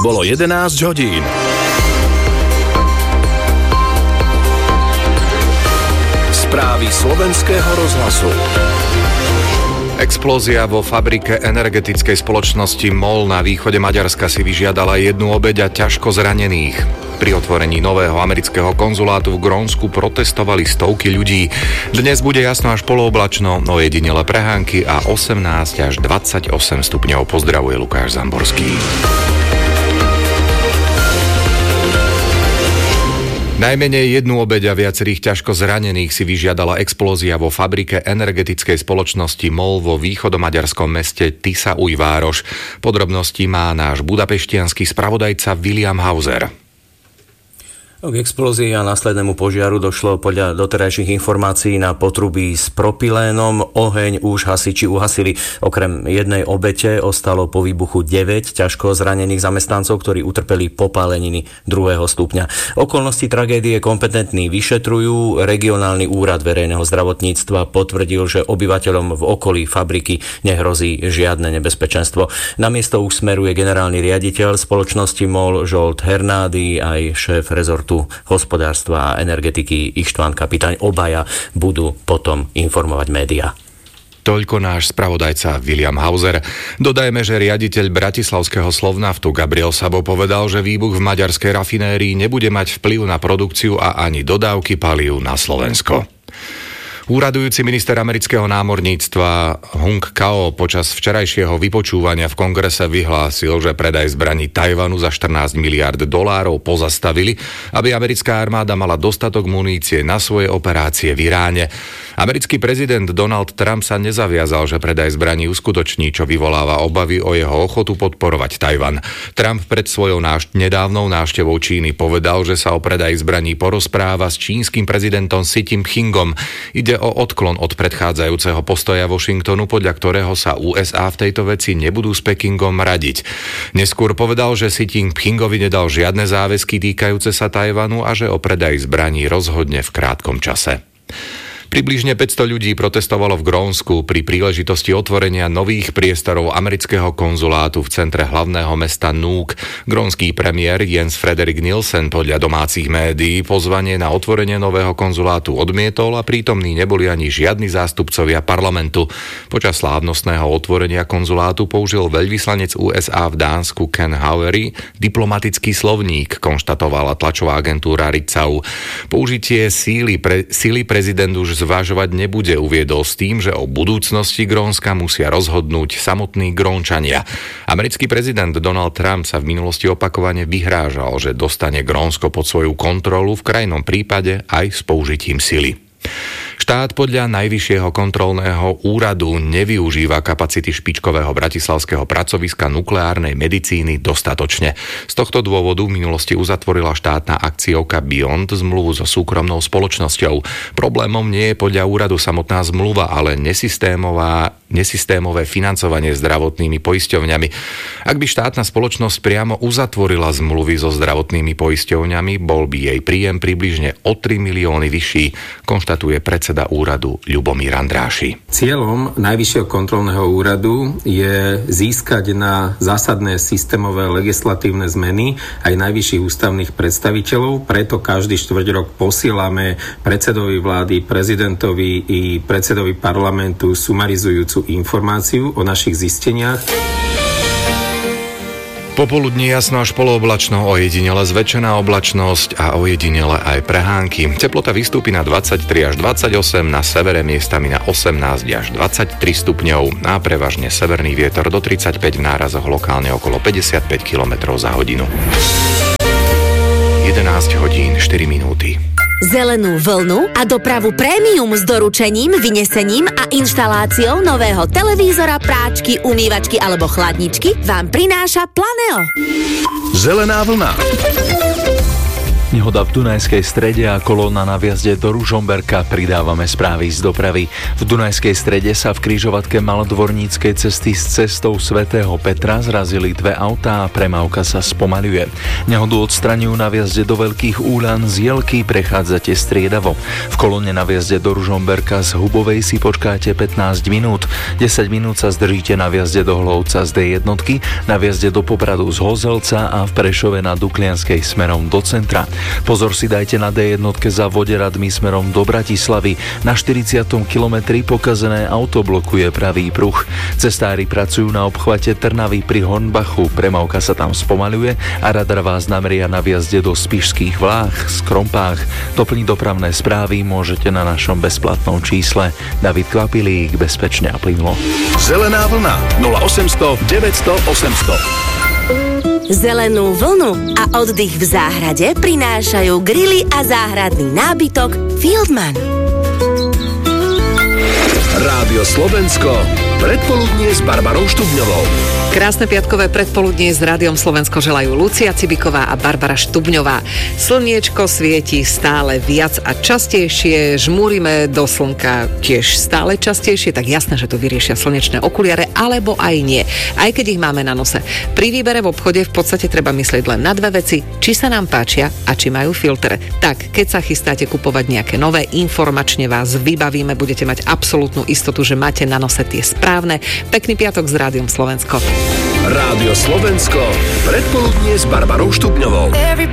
Bolo 11 hodín. Správy slovenského rozhlasu. Explózia vo fabrike energetickej spoločnosti MOL na východe Maďarska si vyžiadala jednu obeť a ťažko zranených. Pri otvorení nového amerického konzulátu v Grónsku protestovali stovky ľudí. Dnes bude jasno až polooblačno, no jedinele prehánky a 18 až 28 stupňov. Pozdravuje Lukáš Zamborský. Najmenej jednu obeť a viacerých ťažko zranených si vyžiadala explózia vo fabrike energetickej spoločnosti MOL vo východomaďarskom meste Tiszaújváros. Podrobnosti má náš budapeštiansky spravodajca William Hauser. K explózii a následnému požiaru došlo podľa doterajších informácií na potrubí s propylénom. Oheň už hasiči uhasili. Okrem jednej obete ostalo po výbuchu 9 ťažko zranených zamestnancov, ktorí utrpeli popáleniny 2. stupňa. Okolnosti tragédie kompetentní vyšetrujú. Regionálny úrad verejného zdravotníctva potvrdil, že obyvateľom v okolí fabriky nehrozí žiadne nebezpečenstvo. Na miesto už smeruje generálny riaditeľ spoločnosti MOL Zsolt Hernádi aj šéf rezortu hospodárstva a energetiky Ištván Kapitáň. Obaja budú potom informovať médiá. Toľko náš spravodajca William Hauser. Dodajme, že riaditeľ bratislavského Slovnaftu Gabriel Sabo povedal, že výbuch v maďarskej rafinérii nebude mať vplyv na produkciu a ani dodávky palív na Slovensko. Úradujúci minister amerického námorníctva Hung Kao počas včerajšieho vypočúvania v kongrese vyhlásil, že predaj zbraní Tajvanu za $14 miliárd pozastavili, aby americká armáda mala dostatok munície na svoje operácie v Iráne. Americký prezident Donald Trump sa nezaviazal, že predaj zbraní uskutoční, čo vyvoláva obavy o jeho ochotu podporovať Tajvan. Trump pred svojou nedávnou návštevou Číny povedal, že sa o predaj zbraní porozpráva s čínskym prezidentom Xi Jinpingom. Ide o odklon od predchádzajúceho postoja Washingtonu, podľa ktorého sa USA v tejto veci nebudú s Pekingom radiť. Neskôr povedal, že Xi Jinpingovi nedal žiadne záväzky týkajúce sa Tajvanu a že o predaji zbraní rozhodne v krátkom čase. Približne 500 ľudí protestovalo v Grónsku pri príležitosti otvorenia nových priestorov amerického konzulátu v centre hlavného mesta Nuuk. Grónsky premiér Jens Frederik Nielsen podľa domácich médií pozvanie na otvorenie nového konzulátu odmietol a prítomní neboli ani žiadni zástupcovia parlamentu. Počas slávnostného otvorenia konzulátu použil veľvyslanec USA v Dánsku Ken Havery diplomatický slovník, konštatovala tlačová agentúra Ritzau. Použitie síly prezident už zvažovať nebude, uviedol s tým, že o budúcnosti Grónska musia rozhodnúť samotní Grónčania. Americký prezident Donald Trump sa v minulosti opakovane vyhrážal, že dostane Grónsko pod svoju kontrolu, v krajnom prípade aj s použitím sily. Štát podľa Najvyššieho kontrolného úradu nevyužíva kapacity špičkového bratislavského pracoviska nukleárnej medicíny dostatočne. Z tohto dôvodu v minulosti uzatvorila štátna akciovka Beyond zmluvu so súkromnou spoločnosťou. Problémom nie je podľa úradu samotná zmluva, ale nesystémové financovanie zdravotnými poisťovňami. Ak by štátna spoločnosť priamo uzatvorila zmluvy so zdravotnými poisťovňami, bol by jej príjem približne o 3 milióny vyšší, konštatuje predseda úradu Ľubomír Andráši. Cieľom Najvyššieho kontrolného úradu je získať na zásadné systémové legislatívne zmeny aj najvyšších ústavných predstaviteľov, preto každý štvrťrok posielame predsedovi vlády, prezidentovi i predsedovi parlamentu sumarizujúcu informáciu o našich zisteniach. Popoludní jasno až polooblačno, ojedinele zväčšená oblačnosť a ojedinele aj prehánky. Teplota vystúpi na 23 až 28, na severe miestami na 18 až 23 stupňov a prevažne severný vietor do 35 v nárazoch, lokálne okolo 55 km za hodinu. 11 hodín 4 minúty. Zelenú vlnu a dopravu prémium s doručením, vynesením a inštaláciou nového televízora, práčky, umývačky alebo chladničky vám prináša Planeo. Zelená vlna. Nehoda v Dunajskej Strede a kolóna na vjazde do Ružomberka. Pridávame správy z dopravy. V Dunajskej Strede sa v križovatke Malodvorníckej cesty s cestou svätého Petra zrazili dve autá a premávka sa spomaľuje. Nehodu odstraňujú na vjazde do Veľkých Úľan z Jelky, prechádzate striedavo. V kolóne na vjazde do Ružomberka z Hubovej si počkáte 15 minút. 10 minút sa zdržíte na vjazde do Hlovca z D1, na vjazde do Popradu z Hozelca a v Prešove na Duklianskej smerom do centra. Pozor si dajte na D1 za Voderadmi smerom do Bratislavy. Na 40. kilometri pokazené auto blokuje pravý pruh. Cestári pracujú na obchvate Trnavy pri Hornbachu. Premávka sa tam spomaľuje a radar vás nameria na vjazde do Spišských Vlách, Skrompách. Doplniť dopravné správy môžete na našom bezplatnom čísle. David Kvapilík, bezpečne a plynulo. Zelená vlna 0800 900 800. Zelenú vlnu a oddych v záhrade prinášajú grily a záhradný nábytok Fieldman. Rádio Slovensko, predpoludnie s Barbarou Štubňovou. Krásne piatkové predpoludnie s Rádiom Slovensko želajú Lucia Cibiková a Barbara Štubňová. Slniečko svieti stále viac a častejšie, žmúrime do slnka tiež stále častejšie, tak jasné, že to vyriešia slnečné okuliare, alebo aj nie, aj keď ich máme na nose. Pri výbere v obchode v podstate treba myslieť len na dve veci, či sa nám páčia a či majú filtre. Tak, keď sa chystáte kupovať nejaké nové, informačne vás vybavíme, budete mať absolútnu istotu, že máte na nose tie správne. Pekný piatok s Rádiom Slovensko. Rádio Slovensko, predpoludnie s Barbarou Štubňovou.